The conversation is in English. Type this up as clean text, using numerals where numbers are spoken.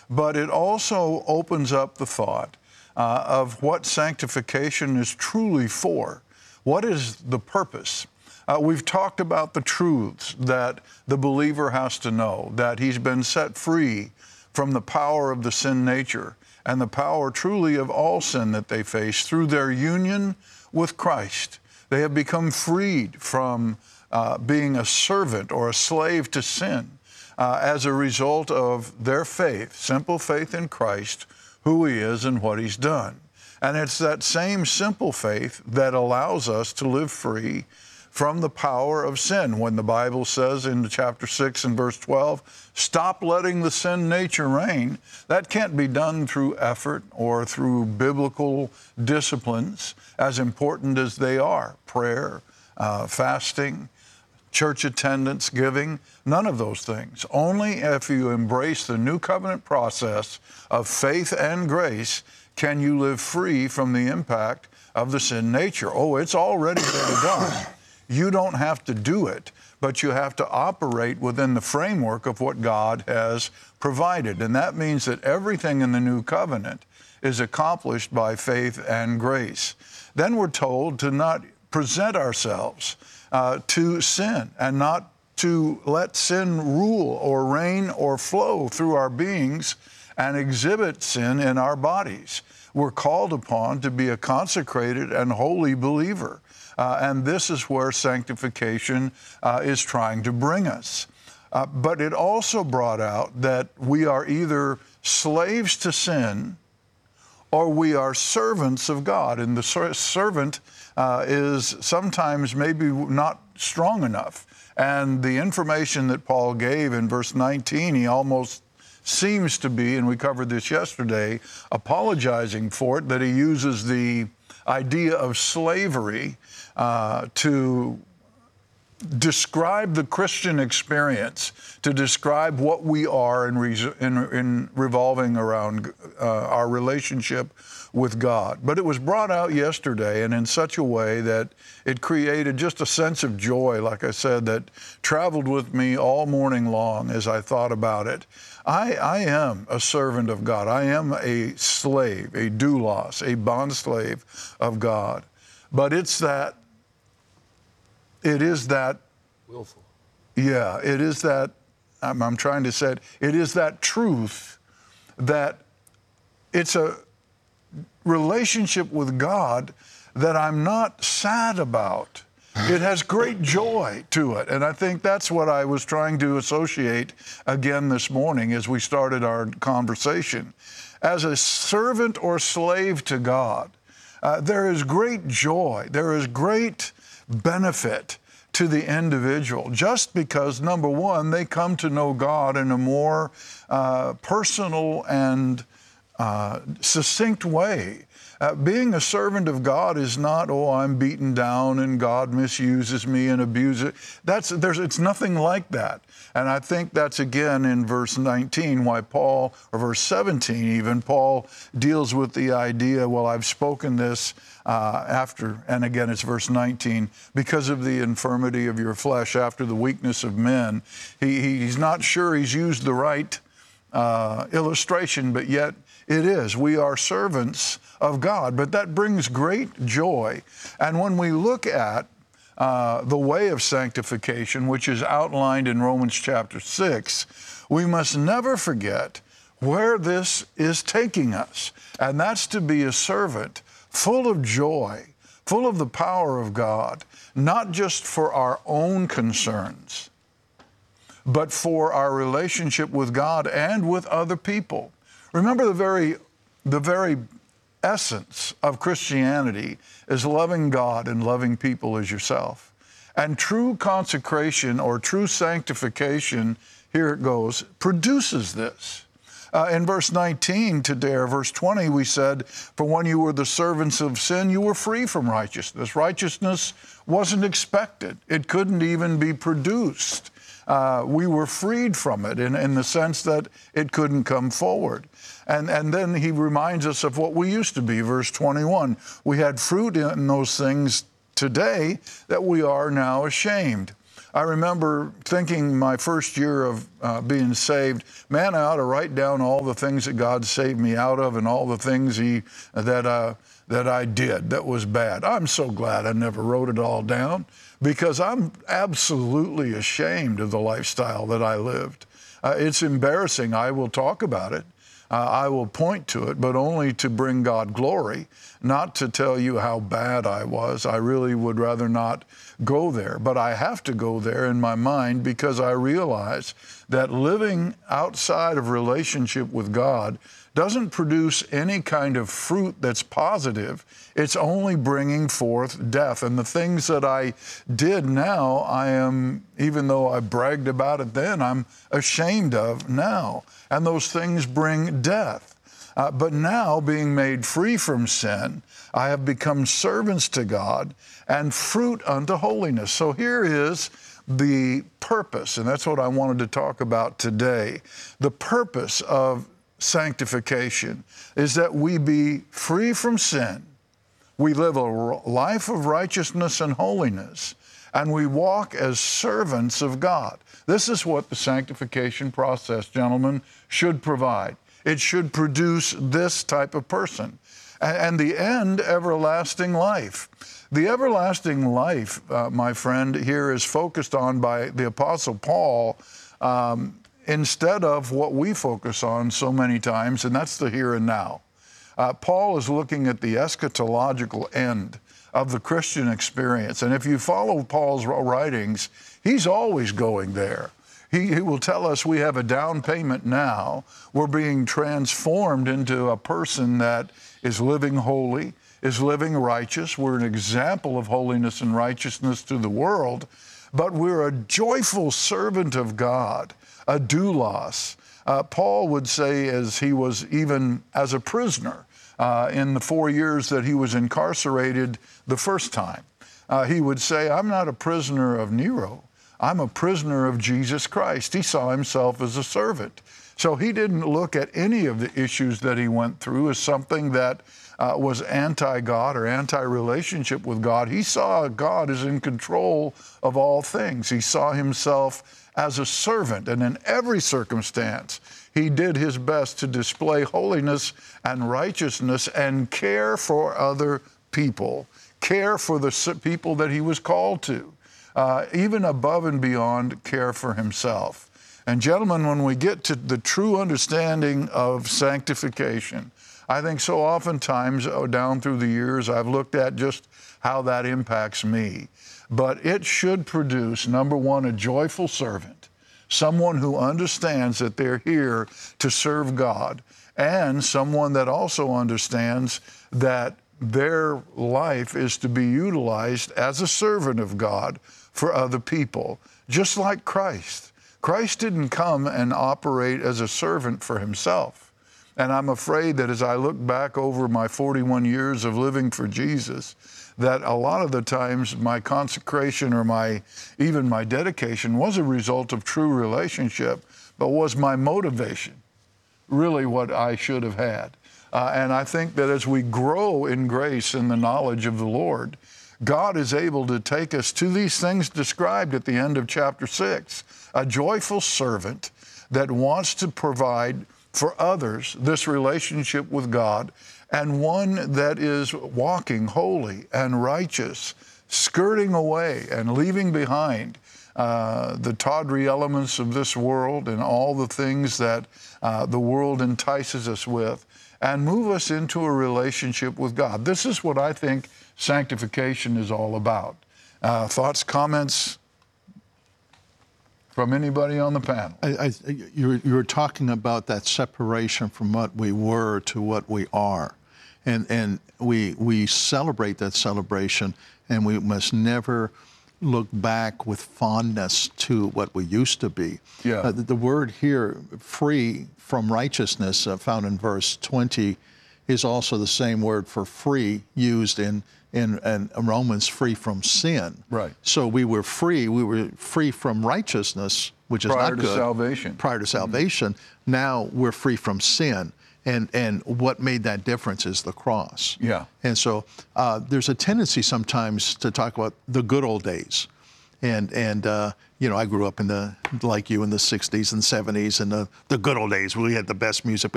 but it also opens up the thought of what sanctification is truly for. What is the purpose? We've talked about the truths that the believer has to know, that he's been set free from the power of the sin nature and the power truly of all sin that they face through their union with Christ. They have become freed from being a servant or a slave to sin as a result of their faith, simple faith in Christ, who He is and what He's done. And it's that same simple faith that allows us to live free from the power of sin. When the Bible says in chapter 6 and verse 12, stop letting the sin nature reign, that can't be done through effort or through biblical disciplines, as important as they are, prayer, fasting, church attendance, giving, none of those things. Only if you embrace the new covenant process of faith and grace can you live free from the impact of the sin nature. Oh, it's already been done. You don't have to do it, but you have to operate within the framework of what God has provided. And that means that everything in the new covenant is accomplished by faith and grace. Then we're told to not present ourselves to sin and not to let sin rule or reign or flow through our beings and exhibit sin in our bodies. We're called upon to be a consecrated and holy believer. And this is where sanctification is trying to bring us. But it also brought out that we are either slaves to sin or we are servants of God. And the servant is sometimes maybe not strong enough. And the information that Paul gave in verse 19, he almost seems to be, and we covered this yesterday, apologizing for it, that he uses the idea of slavery to describe the Christian experience, to describe what we are in revolving around our relationship with God. But it was brought out yesterday and in such a way that it created just a sense of joy, like I said, that traveled with me all morning long as I thought about it. I am a servant of God. I am a slave, a doulos, a bondslave of God. But it is that willful. Yeah, it is that, I'm trying to say it is that truth that it's a relationship with God that I'm not sad about. It has great joy to it. And I think that's what I was trying to associate again this morning as we started our conversation. As a servant or slave to God, there is great joy. There is great benefit to the individual, just because, number one, they come to know God in a more personal and succinct way. Being a servant of God is not, oh, I'm beaten down and God misuses me and abuses it. It's nothing like that. And I think that's again in verse 19 why Paul, or verse 17 even, Paul deals with the idea, well, I've spoken this after, and again it's verse 19, because of the infirmity of your flesh, after the weakness of men. He's not sure he's used the right illustration, but yet it is. We are servants of God, but that brings great joy. And when we look at the way of sanctification, which is outlined in Romans chapter 6, we must never forget where this is taking us. And that's to be a servant full of joy, full of the power of God, not just for our own concerns, but for our relationship with God and with other people. Remember, the very essence of Christianity is loving God and loving people as yourself. And true consecration or true sanctification, here it goes, produces this. In verse 19 today, or verse 20, we said, for when you were the servants of sin, you were free from righteousness. Righteousness wasn't expected. It couldn't even be produced. We were freed from it in the sense that it couldn't come forward. And then he reminds us of what we used to be, verse 21. We had fruit in those things today that we are now ashamed. I remember thinking my first year of being saved, man, I ought to write down all the things that God saved me out of and all the things that I did that was bad. I'm so glad I never wrote it all down, because I'm absolutely ashamed of the lifestyle that I lived. It's embarrassing. I will talk about it. I will point to it, but only to bring God glory, not to tell you how bad I was. I really would rather not go there, but I have to go there in my mind, because I realize that living outside of relationship with God doesn't produce any kind of fruit that's positive. It's only bringing forth death. And the things that I did now, I am, even though I bragged about it then, I'm ashamed of now. And those things bring death. But now, being made free from sin, I have become servants to God and fruit unto holiness. So here is the purpose, and that's what I wanted to talk about today. The purpose of sanctification is that we be free from sin, we live a life of righteousness and holiness, and we walk as servants of God. This is what the sanctification process, gentlemen, should provide. It should produce this type of person. And the end, everlasting life. The everlasting life, my friend, here is focused on by the Apostle Paul, instead of what we focus on so many times, and that's the here and now. Paul is looking at the eschatological end of the Christian experience. And if you follow Paul's writings, he's always going there. He will tell us we have a down payment now. We're being transformed into a person that is living holy, is living righteous. We're an example of holiness and righteousness to the world, but we're a joyful servant of God, a doulos. Paul would say, as he was even as a prisoner in the 4 years that he was incarcerated the first time, he would say, I'm not a prisoner of Nero. I'm a prisoner of Jesus Christ. He saw himself as a servant. So he didn't look at any of the issues that he went through as something that was anti-God or anti-relationship with God. He saw God as in control of all things. He saw himself as a servant, and in every circumstance, he did his best to display holiness and righteousness and care for other people, care for the people that he was called to. Even above and beyond care for himself. And gentlemen, when we get to the true understanding of sanctification, I think so oftentimes down through the years I've looked at just how that impacts me. But it should produce, number one, a joyful servant, someone who understands that they're here to serve God, and someone that also understands that their life is to be utilized as a servant of God for other people, just like Christ. Christ didn't come and operate as a servant for himself. And I'm afraid that as I look back over my 41 years of living for Jesus, that a lot of the times my consecration or even my dedication was a result of true relationship, but was my motivation really what I should have had? And I think that as we grow in grace and the knowledge of the Lord, God is able to take us to these things described at the end of chapter 6. A joyful servant that wants to provide for others this relationship with God, and one that is walking holy and righteous, skirting away and leaving behind the tawdry elements of this world and all the things that the world entices us with, and move us into a relationship with God. This is what I think sanctification is all about. Thoughts, comments from anybody on the panel? You were talking about that separation from what we were to what we are. And we celebrate that celebration, and we must never look back with fondness to what we used to be. Yeah. The word here, free from righteousness, found in verse 20, is also the same word for free used in Romans, free from sin. Right. So we were free from righteousness, which is Prior not to good. salvation. Prior to salvation. Mm-hmm. Now we're free from sin. And what made that difference is the cross. Yeah. And so there's a tendency sometimes to talk about the good old days. And you know, I grew up like you in the 60s and 70s and the good old days where we had the best music.